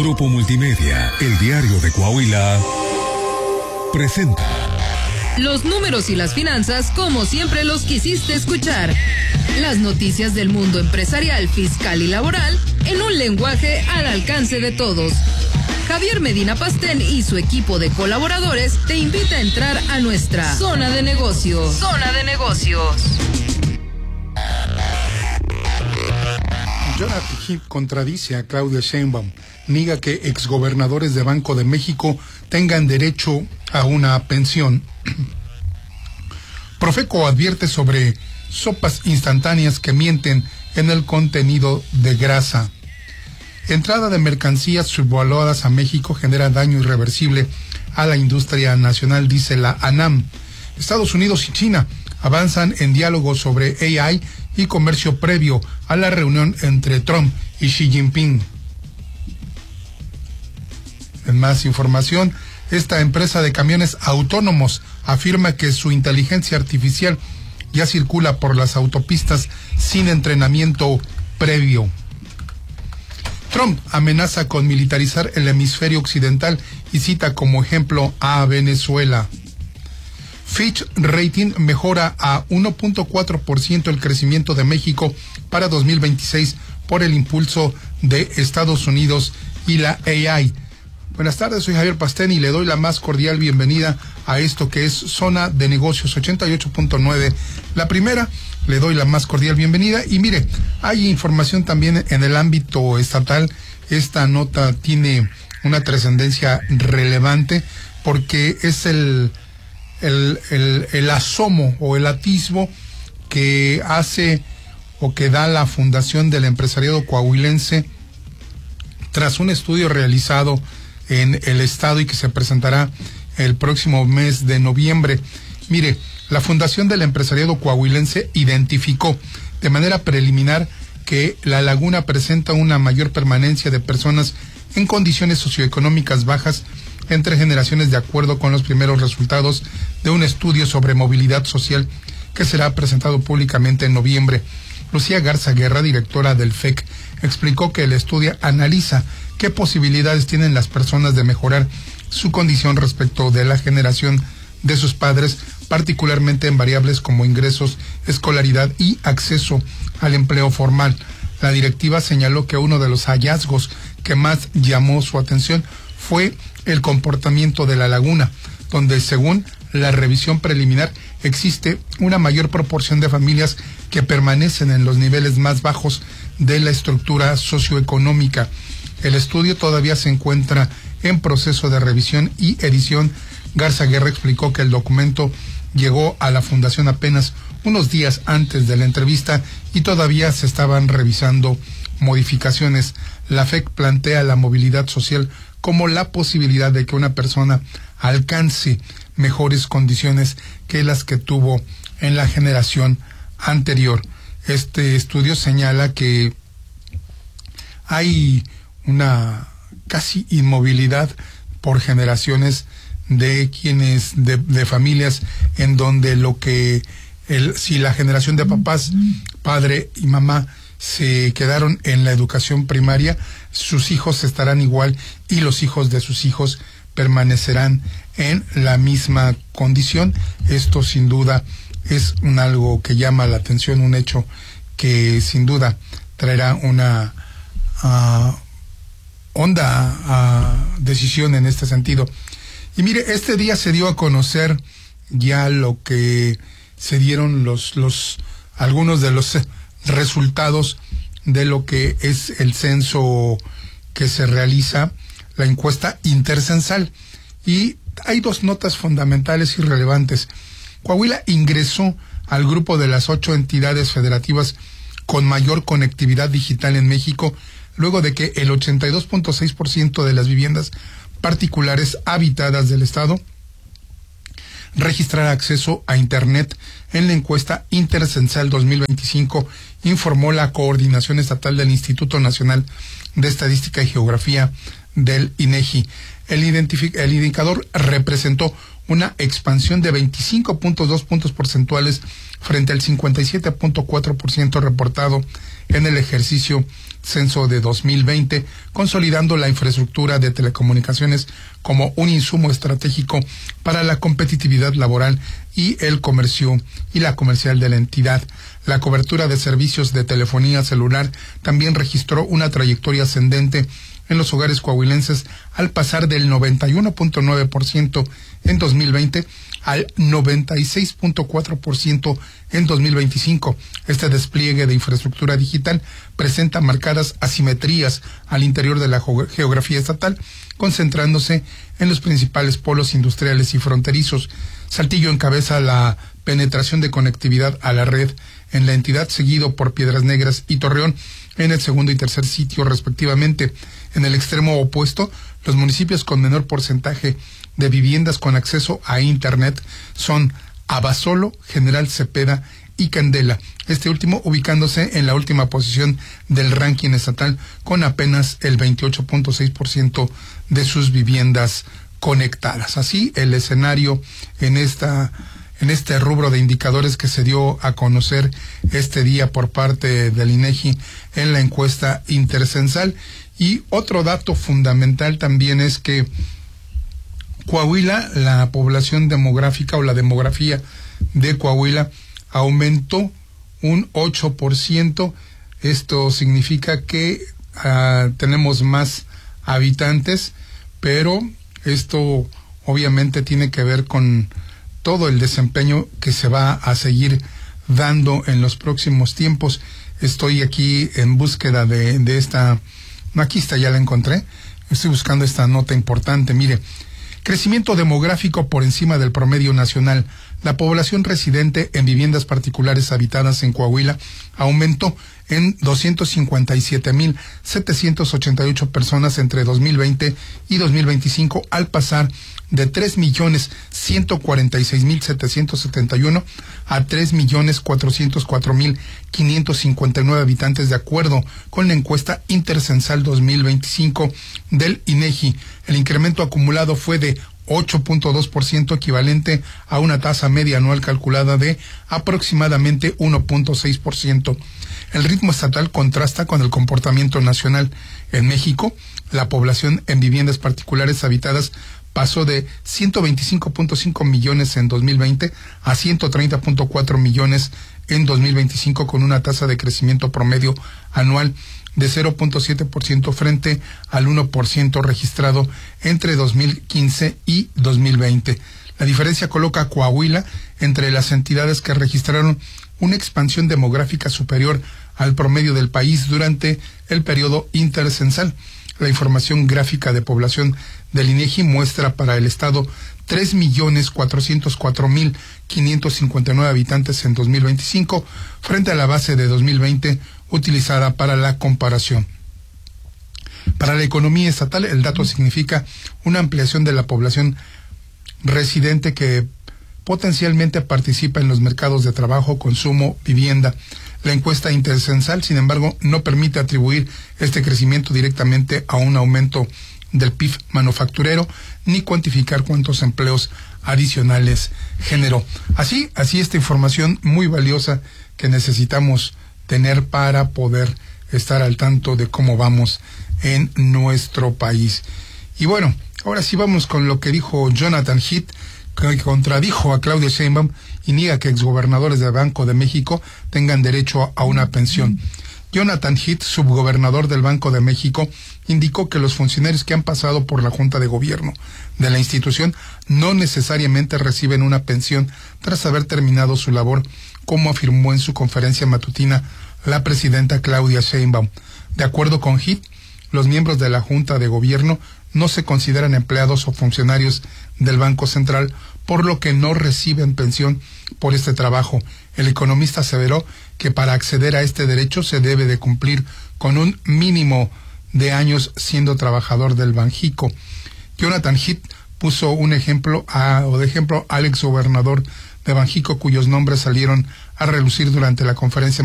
Grupo Multimedia, el diario de Coahuila, presenta los números y las finanzas como siempre los quisiste escuchar. Las noticias del mundo empresarial, fiscal y laboral en un lenguaje al alcance de todos. Javier Medina Pastén y su equipo de colaboradores te invita a entrar a nuestra zona de negocios. Zona de negocios. Jonathan Heath contradice a Claudia Sheinbaum, niega que exgobernadores de Banco de México tengan derecho a una pensión. Profeco advierte sobre sopas instantáneas que mienten en el contenido de grasa. Entrada de mercancías subvaluadas a México genera daño irreversible a la industria nacional, dice la ANAM. Estados Unidos y China avanzan en diálogo sobre AI y comercio previo a la reunión entre Trump y Xi Jinping. En más información, esta empresa de camiones autónomos afirma que su inteligencia artificial ya circula por las autopistas sin entrenamiento previo. Trump amenaza con militarizar el hemisferio occidental y cita como ejemplo a Venezuela. Fitch Rating mejora a 1.4% el crecimiento de México para 2026 por el impulso de Estados Unidos y la AI. Buenas tardes, soy Javier Pastén y le doy la más cordial bienvenida a esto que es Zona de Negocios 88.9. La primera, le doy la más cordial bienvenida y mire, hay información también en el ámbito estatal. Esta nota tiene una trascendencia relevante porque es el asomo o el atisbo que hace o que da la Fundación del Empresariado Coahuilense tras un estudio realizado en el estado y que se presentará el próximo mes de noviembre. Mire, la Fundación del Empresariado Coahuilense identificó de manera preliminar que la laguna presenta una mayor permanencia de personas en condiciones socioeconómicas bajas entre generaciones, de acuerdo con los primeros resultados de un estudio sobre movilidad social que será presentado públicamente en noviembre. Lucía Garza Guerra, directora del FEC, explicó que el estudio analiza qué posibilidades tienen las personas de mejorar su condición respecto de la generación de sus padres, particularmente en variables como ingresos, escolaridad y acceso al empleo formal. La directiva señaló que uno de los hallazgos que más llamó su atención fue el comportamiento de la laguna, donde según la revisión preliminar existe una mayor proporción de familias que permanecen en los niveles más bajos de la estructura socioeconómica. El estudio todavía se encuentra en proceso de revisión y edición. Garza Guerra explicó que el documento llegó a la Fundación apenas unos días antes de la entrevista y todavía se estaban revisando modificaciones. La FEC plantea la movilidad social como la posibilidad de que una persona alcance mejores condiciones que las que tuvo en la generación anterior. Este estudio señala que hay una casi inmovilidad por generaciones de quienes, de familias en donde si la generación de papás, padre y mamá se quedaron en la educación primaria, sus hijos estarán igual y los hijos de sus hijos permanecerán en la misma condición. Esto sin duda es algo que llama la atención, un hecho que sin duda traerá una decisión en este sentido. Y mire, este día se dio a conocer ya lo que se dieron algunos de los resultados de lo que es el censo que se realiza, la encuesta intercensal. Y hay dos notas fundamentales y relevantes. Coahuila ingresó al grupo de las 8 entidades federativas con mayor conectividad digital en México, luego de que el 82.6% de las viviendas particulares habitadas del estado registrara acceso a Internet en la encuesta intercensal 2025, informó la Coordinación Estatal del Instituto Nacional de Estadística y Geografía del INEGI. El indicador representó una expansión de 25.2 puntos porcentuales frente al 57.4% reportado en el ejercicio censo de 2020, consolidando la infraestructura de telecomunicaciones como un insumo estratégico para la competitividad laboral y el comercio y la comercial de la entidad. La cobertura de servicios de telefonía celular también registró una trayectoria ascendente en los hogares coahuilenses al pasar del 91.9% en 2020 al 96.4% en 2025. Este despliegue de infraestructura digital presenta marcadas asimetrías al interior de la geografía estatal, concentrándose en los principales polos industriales y fronterizos. Saltillo encabeza la penetración de conectividad a la red en la entidad, seguido por Piedras Negras y Torreón en el segundo y tercer sitio respectivamente. En el extremo opuesto, los municipios con menor porcentaje de viviendas con acceso a Internet son Abasolo, General Cepeda y Candela, este último ubicándose en la última posición del ranking estatal con apenas el 28.6% de sus viviendas conectadas. Así, el escenario en este rubro de indicadores que se dio a conocer este día por parte del INEGI en la encuesta intercensal. Y otro dato fundamental también es que Coahuila, la población demográfica o la demografía de Coahuila aumentó un 8%. Esto significa que tenemos más habitantes, pero esto obviamente tiene que ver con todo el desempeño que se va a seguir dando en los próximos tiempos. Estoy aquí en búsqueda de esta, aquí está, ya la encontré, estoy buscando esta nota importante. Mire, crecimiento demográfico por encima del promedio nacional. La población residente en viviendas particulares habitadas en Coahuila aumentó en 257,788 personas entre 2020 y 2025, al pasar de 3,146,771 a 3,404,559 habitantes, de acuerdo con la encuesta intercensal 2025 del INEGI. El incremento acumulado fue de 8.2%, equivalente a una tasa media anual calculada de aproximadamente 1.6%. El ritmo estatal contrasta con el comportamiento nacional. En México, la población en viviendas particulares habitadas pasó de 125.5 millones en 2020 a 130.4 millones en 2025, con una tasa de crecimiento promedio anual de 0.7% frente al 1% registrado entre 2015 y 2020. La diferencia coloca a Coahuila entre las entidades que registraron una expansión demográfica superior al promedio del país durante el periodo intercensal. La información gráfica de población del INEGI muestra para el estado 3,404,559 habitantes en 2025 frente a la base de 2020 utilizada para la comparación. Para la economía estatal, el dato significa una ampliación de la población residente que potencialmente participa en los mercados de trabajo, consumo, vivienda. La encuesta intercensal, sin embargo, no permite atribuir este crecimiento directamente a un aumento del PIB manufacturero, ni cuantificar cuántos empleos adicionales generó. Así esta información muy valiosa que necesitamos tener para poder estar al tanto de cómo vamos en nuestro país. Y bueno, ahora sí vamos con lo que dijo Jonathan Heath, que contradijo a Claudia Sheinbaum y niega que exgobernadores del Banco de México tengan derecho a una pensión. Jonathan Heath, subgobernador del Banco de México, indicó que los funcionarios que han pasado por la Junta de Gobierno de la institución no necesariamente reciben una pensión tras haber terminado su labor, como afirmó en su conferencia matutina la presidenta Claudia Sheinbaum. De acuerdo con Heath, los miembros de la Junta de Gobierno no se consideran empleados o funcionarios del Banco Central, por lo que no reciben pensión por este trabajo. El economista aseveró que para acceder a este derecho se debe de cumplir con un mínimo de años siendo trabajador del Banjico. Jonathan Heath puso un ejemplo al exgobernador de Banjico, cuyos nombres salieron a relucir durante la conferencia